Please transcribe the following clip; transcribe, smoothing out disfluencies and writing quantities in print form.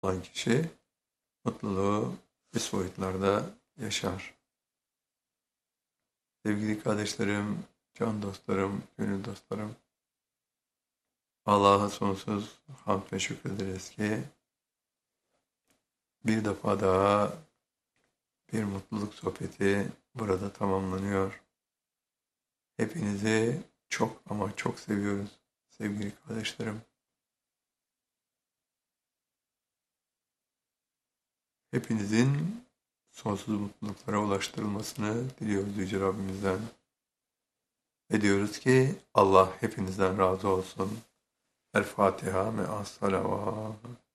olan kişi mutluluğu üst boyutlarda yaşar. Sevgili kardeşlerim, can dostlarım, gönül dostlarım, Allah'a sonsuz hamd ve şükrederiz ki bir defa daha bir mutluluk sohbeti burada tamamlanıyor. Hepinizi çok ama çok seviyoruz sevgili kardeşlerim. Hepinizin sonsuz mutluluklara ulaştırılmasını diliyoruz Yüce Rabbimizden. Ve diyoruz ki Allah hepinizden razı olsun. El Fatiha me'as salavat.